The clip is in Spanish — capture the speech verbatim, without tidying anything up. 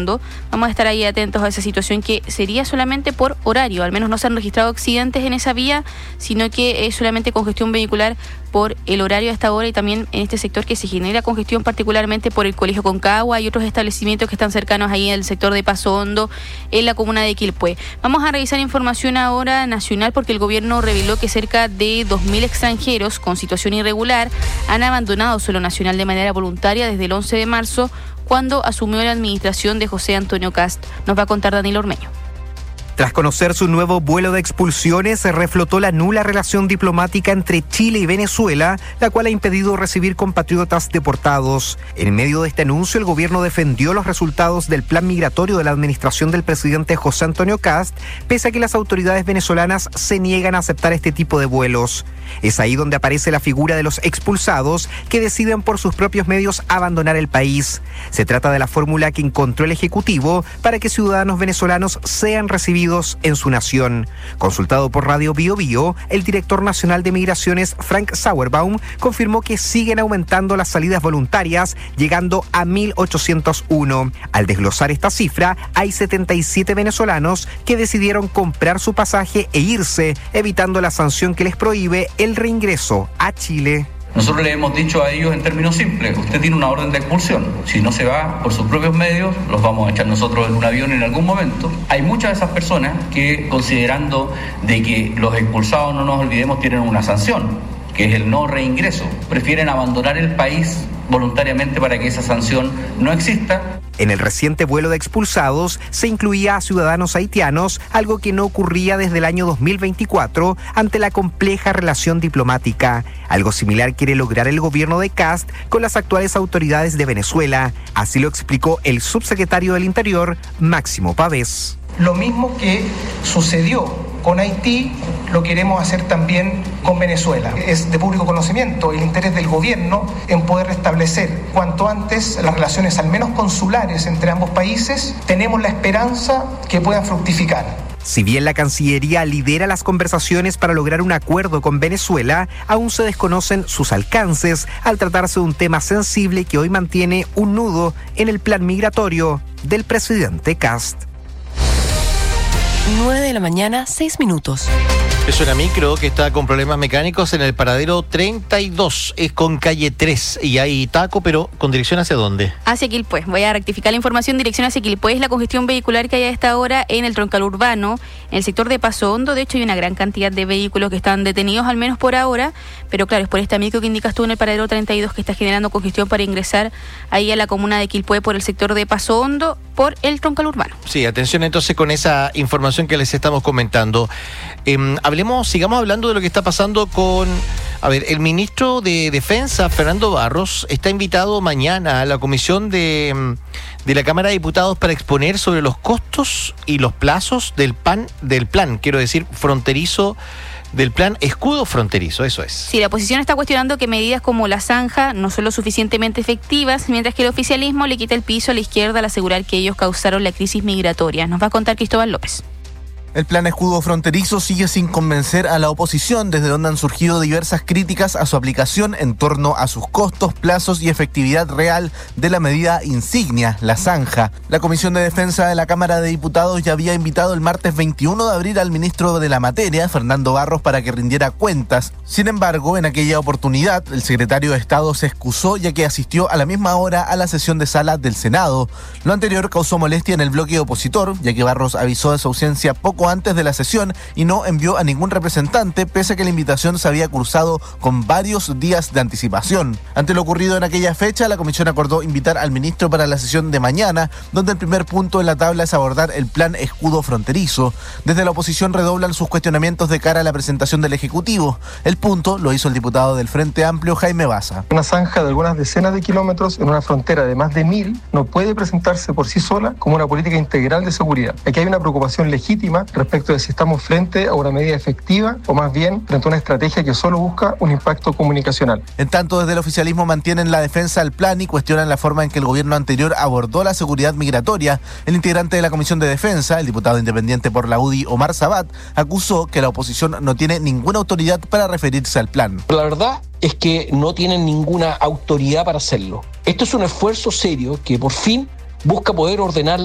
Hondo. Vamos a estar ahí atentos a esa situación, que sería solamente por horario. Al menos no se han registrado accidentes en esa vía, sino que es solamente congestión vehicular por el horario a esta hora, y también en este sector que se genera congestión particularmente por el Colegio Concagua y otros establecimientos que están cercanos ahí al sector de Paso Hondo, en la comuna de Quilpué. Vamos a revisar información ahora nacional, porque el gobierno reveló que cerca de dos mil extranjeros con situación irregular han abandonado suelo nacional de manera voluntaria desde el once de marzo, cuando asumió la administración de José Antonio Kast. Nos va a contar Daniel Ormeño. Tras conocer su nuevo vuelo de expulsiones, se reflotó la nula relación diplomática entre Chile y Venezuela, la cual ha impedido recibir compatriotas deportados. En medio de este anuncio, el gobierno defendió los resultados del plan migratorio de la administración del presidente José Antonio Kast, pese a que las autoridades venezolanas se niegan a aceptar este tipo de vuelos. Es ahí donde aparece la figura de los expulsados, que deciden por sus propios medios abandonar el país. Se trata de la fórmula que encontró el Ejecutivo para que ciudadanos venezolanos sean recibidos en su nación. Consultado por Radio Bio Bio, el director nacional de Migraciones, Frank Sauerbaum, confirmó que siguen aumentando las salidas voluntarias, llegando a mil ochocientos uno. Al desglosar esta cifra, hay setenta y siete venezolanos que decidieron comprar su pasaje e irse, evitando la sanción que les prohíbe el reingreso a Chile. Nosotros le hemos dicho a ellos en términos simples: usted tiene una orden de expulsión, si no se va por sus propios medios, los vamos a echar nosotros en un avión en algún momento. Hay muchas de esas personas que, considerando de que los expulsados, no nos olvidemos, tienen una sanción, que es el no reingreso, prefieren abandonar el país voluntariamente para que esa sanción no exista. En el reciente vuelo de expulsados se incluía a ciudadanos haitianos, algo que no ocurría desde el año dos mil veinticuatro ante la compleja relación diplomática. Algo similar quiere lograr el gobierno de Kast con las actuales autoridades de Venezuela. Así lo explicó el subsecretario del Interior, Máximo Pavés. Lo mismo que sucedió con Haití, lo queremos hacer también con Venezuela. Es de público conocimiento el interés del gobierno en poder restablecer cuanto antes las relaciones, al menos consulares, entre ambos países. Tenemos la esperanza que puedan fructificar. Si bien la Cancillería lidera las conversaciones para lograr un acuerdo con Venezuela, aún se desconocen sus alcances, al tratarse de un tema sensible que hoy mantiene un nudo en el plan migratorio del presidente Kast. nueve de la mañana, seis minutos. Es una micro que está con problemas mecánicos en el paradero treinta y dos, es con calle tres, y hay taco, pero ¿con dirección hacia dónde? Hacia Quilpué. Voy a rectificar la información. Dirección hacia Quilpué es la congestión vehicular que hay a esta hora en el troncal urbano, en el sector de Paso Hondo. De hecho, hay una gran cantidad de vehículos que están detenidos, al menos por ahora, pero claro, es por esta micro que indicas tú en el paradero treinta y dos que está generando congestión para ingresar ahí a la comuna de Quilpué por el sector de Paso Hondo, por el troncal urbano. Sí, atención entonces con esa información que les estamos comentando. Eh, hablemos, sigamos hablando de lo que está pasando con... A ver, el ministro de Defensa, Fernando Barros, está invitado mañana a la comisión de, de la Cámara de Diputados para exponer sobre los costos y los plazos del pan, del plan, quiero decir, fronterizo, del plan escudo fronterizo, eso es. Sí, la oposición está cuestionando que medidas como la zanja no son lo suficientemente efectivas, mientras que el oficialismo le quita el piso a la izquierda al asegurar que ellos causaron la crisis migratoria. Nos va a contar Cristóbal López. El plan escudo fronterizo sigue sin convencer a la oposición, desde donde han surgido diversas críticas a su aplicación en torno a sus costos, plazos y efectividad real de la medida insignia, la zanja. La Comisión de Defensa de la Cámara de Diputados ya había invitado el martes veintiuno de abril al ministro de la materia, Fernando Barros, para que rindiera cuentas. Sin embargo, en aquella oportunidad, el secretario de Estado se excusó, ya que asistió a la misma hora a la sesión de sala del Senado. Lo anterior causó molestia en el bloque opositor, ya que Barros avisó de su ausencia poco antes de la sesión y no envió a ningún representante, pese a que la invitación se había cursado con varios días de anticipación. Ante lo ocurrido en aquella fecha, la comisión acordó invitar al ministro para la sesión de mañana, donde el primer punto en la tabla es abordar el plan escudo fronterizo. Desde la oposición redoblan sus cuestionamientos de cara a la presentación del Ejecutivo. El punto lo hizo el diputado del Frente Amplio, Jaime Baza. Una zanja de algunas decenas de kilómetros en una frontera de más de mil no puede presentarse por sí sola como una política integral de seguridad. Aquí hay una preocupación legítima respecto de si estamos frente a una medida efectiva o más bien frente a una estrategia que solo busca un impacto comunicacional. En tanto, desde el oficialismo mantienen la defensa del plan y cuestionan la forma en que el gobierno anterior abordó la seguridad migratoria. El integrante de la Comisión de Defensa, el diputado independiente por la U D I, Omar Sabat, acusó que la oposición no tiene ninguna autoridad para referirse al plan. La verdad es que no tienen ninguna autoridad para hacerlo. Esto es un esfuerzo serio que por fin busca poder ordenar la